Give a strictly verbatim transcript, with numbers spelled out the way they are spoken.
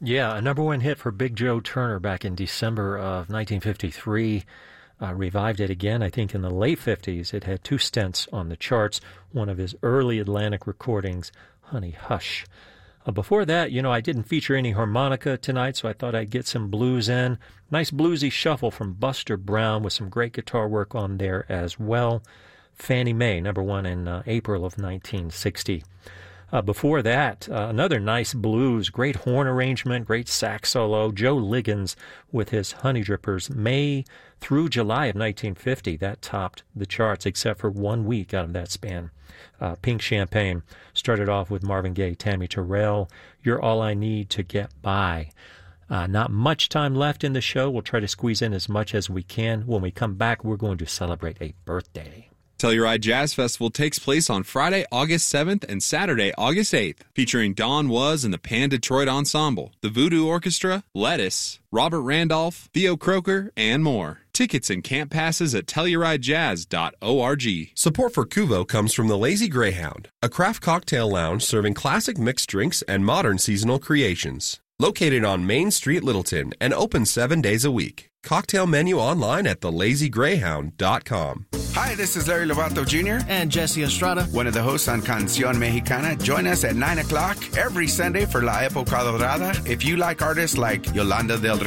Yeah, a number one hit for Big Joe Turner back in December of nineteen fifty-three. Uh, revived it again, I think, in the late fifties. It had two stints on the charts, one of his early Atlantic recordings, Honey Hush. Uh, before that, you know, I didn't feature any harmonica tonight, so I thought I'd get some blues in. Nice bluesy shuffle from Buster Brown with some great guitar work on there as well. Fannie Mae, number one in uh, April of nineteen sixty. Uh, before that, uh, another nice blues, great horn arrangement, great sax solo, Joe Liggins with his Honey Drippers, May through July of nineteen fifty. That topped the charts except for one week out of that span. Uh, Pink Champagne started off with Marvin Gaye, Tammy Terrell, You're All I Need to Get By. Uh, not much time left in the show. We'll try to squeeze in as much as we can. When we come back, we're going to celebrate a birthday. Telluride Jazz Festival takes place on Friday, August seventh and Saturday, August eighth, featuring Don Was and the Pan Detroit Ensemble, the Voodoo Orchestra, Lettuce, Robert Randolph, Theo Croker, and more. Tickets and camp passes at telluride jazz dot org. Support for Cuvo comes from the Lazy Greyhound, a craft cocktail lounge serving classic mixed drinks and modern seasonal creations. Located on Main Street, Littleton, and open seven days a week. Cocktail menu online at the lazy greyhound dot com. Hi, this is Larry Lovato Junior And Jesse Estrada, one of the hosts on Canción Mexicana. Join us at nine o'clock every Sunday for La Época Dorada. If you like artists like Yolanda del